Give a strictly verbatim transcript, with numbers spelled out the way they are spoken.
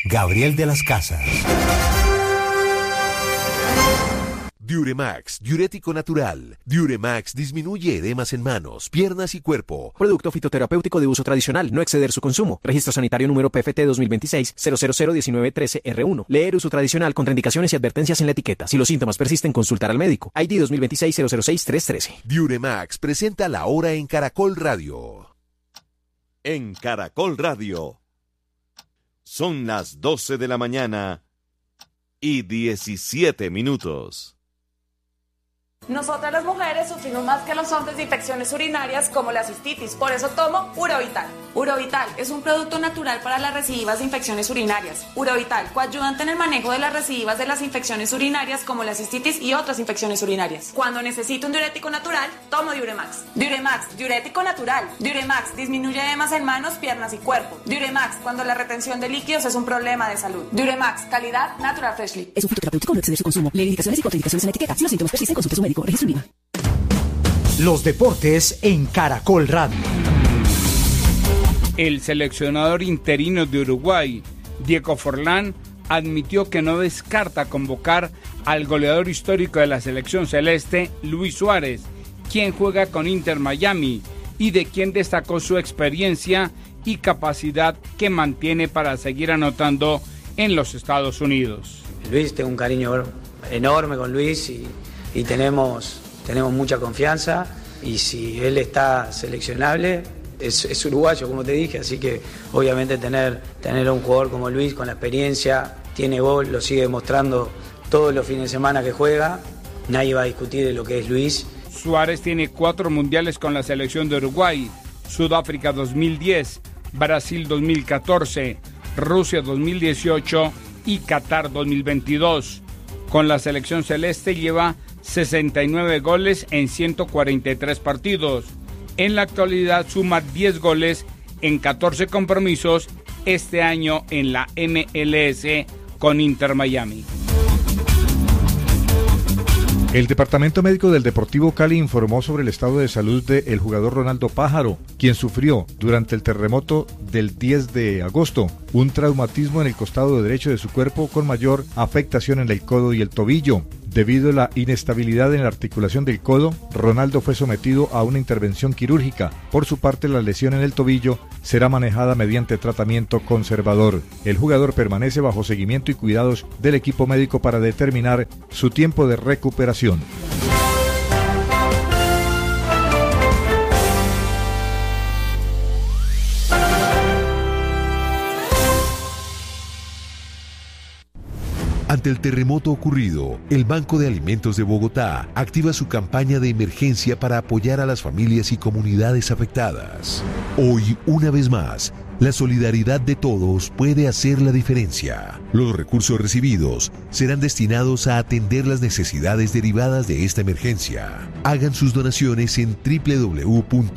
Gabriel de las Casas. Diuremax, diurético natural. Diuremax disminuye edemas en manos, piernas y cuerpo. Producto fitoterapéutico de uso tradicional, no exceder su consumo. Registro sanitario número P F T dos mil veintiséis cero cero cero diecinueve trece R uno. Leer uso tradicional, contraindicaciones y advertencias en la etiqueta. Si los síntomas persisten, consultar al médico. I D dos mil veintiséis cero cero seis tres trece. Diuremax presenta la hora en Caracol Radio. En Caracol Radio. Son las doce de la mañana y diecisiete minutos. Nosotras las mujeres sufrimos más que los hombres de infecciones urinarias como la cistitis, por eso tomo Urovital. Urovital es un producto natural para las recidivas de infecciones urinarias. Urovital, coayudante en el manejo de las recidivas de las infecciones urinarias como la cistitis y otras infecciones urinarias. Cuando necesito un diurético natural, tomo Diuremax. Diuremax, diurético natural. Diuremax disminuye edemas en manos, piernas y cuerpo. Diuremax, cuando la retención de líquidos es un problema de salud. Diuremax, calidad Natural Freshly. Es un fitoterapéutico, no exceder su consumo. Lee indicaciones y contraindicaciones en la etiqueta. Si los síntomas persisten, consulte a su médico. Registro INVIMA. Los deportes en Caracol Radio. El seleccionador interino de Uruguay, Diego Forlán, admitió que no descarta convocar al goleador histórico de la selección celeste, Luis Suárez, quien juega con Inter Miami y de quien destacó su experiencia y capacidad que mantiene para seguir anotando en los Estados Unidos. Luis, tengo un cariño enorme con Luis y, y tenemos, tenemos mucha confianza, y si él está seleccionable, es, es uruguayo, como te dije, así que obviamente tener, tener a un jugador como Luis con la experiencia, tiene gol, lo sigue demostrando todos los fines de semana que juega, nadie va a discutir de lo que es Luis. Suárez tiene cuatro mundiales con la selección de Uruguay: Sudáfrica dos mil diez, Brasil dos mil catorce, Rusia dos mil dieciocho y Qatar dos mil veintidós. Con la selección celeste lleva sesenta y nueve goles en ciento cuarenta y tres partidos. En la actualidad suma diez goles en catorce compromisos este año en la M L S con Inter Miami. El Departamento Médico del Deportivo Cali informó sobre el estado de salud del jugador Ronaldo Pájaro, quien sufrió durante el terremoto del diez de agosto un traumatismo en el costado derecho de su cuerpo con mayor afectación en el codo y el tobillo. Debido a la inestabilidad en la articulación del codo, Ronaldo fue sometido a una intervención quirúrgica. Por su parte, la lesión en el tobillo será manejada mediante tratamiento conservador. El jugador permanece bajo seguimiento y cuidados del equipo médico para determinar su tiempo de recuperación. Ante el terremoto ocurrido, el Banco de Alimentos de Bogotá activa su campaña de emergencia para apoyar a las familias y comunidades afectadas. Hoy, una vez más, la solidaridad de todos puede hacer la diferencia. Los recursos recibidos serán destinados a atender las necesidades derivadas de esta emergencia. Hagan sus donaciones en doble u doble u doble u punto